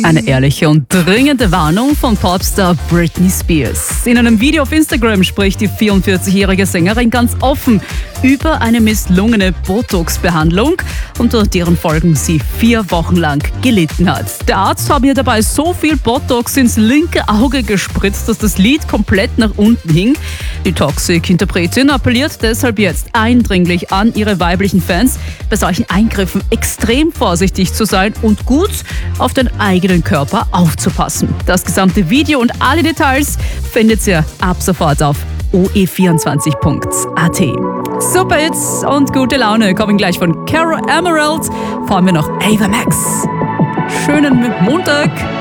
Eine ehrliche und dringende Warnung von Popstar Britney Spears. In einem Video auf Instagram spricht die 44-jährige Sängerin ganz offen über eine misslungene Botox-Behandlung, unter deren Folgen sie 4 Wochen lang gelitten hat. Der Arzt habe ihr dabei so viel Botox ins linke Auge gespritzt, dass das Lid komplett nach unten hing. Die Toxic-Interpretin appelliert deshalb jetzt eindringlich an ihre weiblichen Fans, bei solchen Eingriffen extrem vorsichtig zu sein und gut auf den eigenen Körper aufzupassen. Das gesamte Video und alle Details findet ihr ab sofort auf oe24.at. Super Hits und gute Laune kommen gleich von Caro Emerald. Fahren wir noch Ava Max. Schönen Montag!